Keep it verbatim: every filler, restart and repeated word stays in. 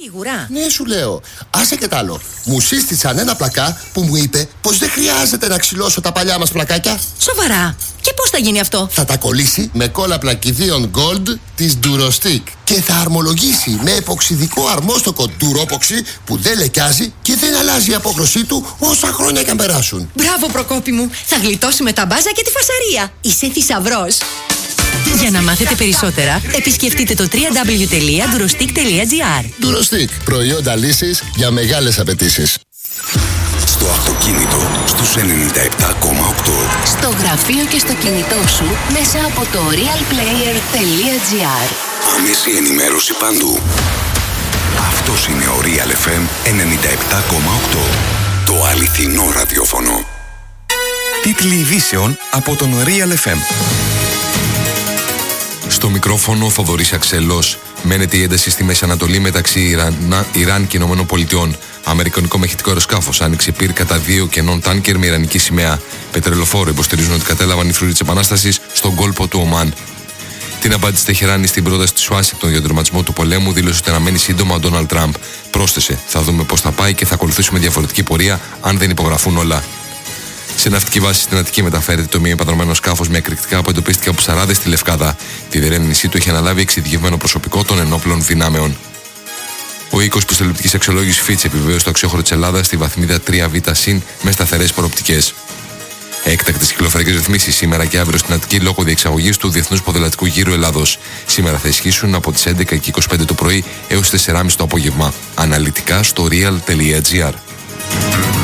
Σίγουρα. Ναι, σου λέω. Άσε και τ' άλλο. Μου σύστησαν ένα πλακά που μου είπε πως δεν χρειάζεται να ξυλώσω τα παλιά μας πλακάκια. Σοβαρά. Και πώς θα γίνει αυτό? Θα τα κολλήσει με κόλλα πλακιδίων Gold της Durostick και θα αρμολογήσει με εποξιδικό αρμόστοκο Duropoxy που δεν λεκιάζει και δεν αλλάζει η απόχρωσή του όσα χρόνια και αν περάσουν. Μπράβο, Προκόπη μου. Θα γλιτώσουμε τα μπάζα και τη φασαρία. Είσαι θησαυρός. Για να μάθετε περισσότερα, επισκεφτείτε το double-u double-u double-u τελεία durostick τελεία gr. Durostick. Προϊόντα λύσης για μεγάλες απαιτήσεις. Στο αυτοκίνητο στους ενενήντα επτά κόμμα οκτώ. Στο γραφείο και στο κινητό σου μέσα από το real player τελεία gr. Άμεση ενημέρωση παντού. Αυτός είναι ο Real εφ εμ ενενήντα επτά κόμμα οκτώ. Το αληθινό ραδιόφωνο. Τίτλοι ειδήσεων από τον Real εφ εμ. Στο μικρόφωνο Θοδωρής Αξελός. Μένεται η ένταση στη Μέση Ανατολή μεταξύ Ιράν, Ιράν και Ηνωμένων Πολιτειών. Αμερικανικό μαχητικό αεροσκάφος άνοιξε πυρ κατά δύο κενών τάνκερ με ιρανική σημαία. Πετρελοφόρο υποστηρίζουν ότι κατέλαβαν οι φρουροί της Επανάστασης στον κόλπο του Ομάν. Την απάντηση της Τεχεράνης στην πρόταση της Ουάσιγκτον για τον τερματισμό του πολέμου δήλωσε ότι αναμένει σύντομα ο Ντόναλντ Τραμπ. Πρόσθεσε: θα δούμε πώς θα πάει και θα ακολουθήσουμε διαφορετική πορεία αν δεν υπογραφούν όλα. Σε ναυτική βάση στην Αττική μεταφέρεται το μη επανδρομένο σκάφος με εκρηκτικά που εντοπίστηκε από ψαράδες στη Λευκάδα. Τη διερεύνησή του έχει αναλάβει εξειδικευμένο προσωπικό των ενόπλων δυνάμεων. Ο οίκος πιστοληπτικής αξιολόγησης Fitch επιβεβαίωσε το αξιόχωρο της Ελλάδας στη βαθμίδα τρία β συν με σταθερές προοπτικές. Έκτακτες κυκλοφορικές ρυθμίσεις σήμερα και αύριο στην Αττική λόγω διεξαγωγής του Διεθνούς Ποδηλατικού Γύρου Ελλάδος. Σήμερα θα ισχύσουν από τις έντεκα και είκοσι πέντε το πρωί έως τις τέσσερις και μισή το απόγευμα. Αναλυτικά στο real τελεία gr.